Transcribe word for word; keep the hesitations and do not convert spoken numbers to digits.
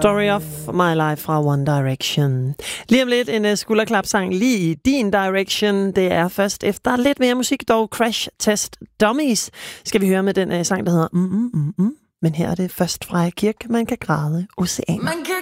Story of My Life fra One Direction. Lige om lidt en uh, skulderklapsang lige i din direction. Det er først efter lidt mere musik, dog Crash Test Dummies. Skal vi høre med den uh, sang, der hedder mm, mm, mm, mm. Men her er det først fra Kirk, man kan græde oceaner. Man kan